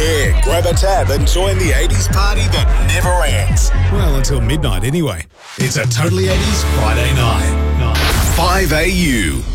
care. Grab a tab and join the 80s party that never ends. Well, until midnight anyway. It's a Totally 80s Friday night. 5AU.